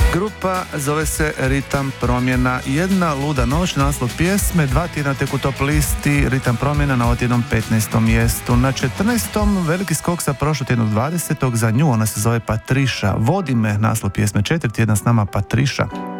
Grupa zove se Ritam promjena. Jedna luda noć, naslov pjesme, 2 tjedna tek u top listi. Ritam promjena na odjednom 15. mjestu. Na 14. veliki skok sa prošlotjednog 20. za nju, ona se zove Patriša. Vodi me, naslov pjesme, 4 tjedna s nama Patriša.